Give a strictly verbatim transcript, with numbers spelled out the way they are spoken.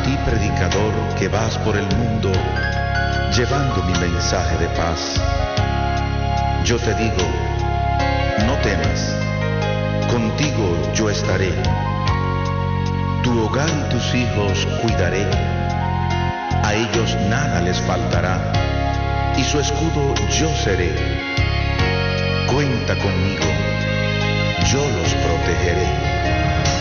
ti, predicador, que vas por el mundo llevando mi mensaje de paz, yo te digo, no temas, contigo yo estaré, tu hogar y tus hijos cuidaré, a ellos nada les faltará, y su escudo yo seré. Cuenta conmigo, yo los protegeré.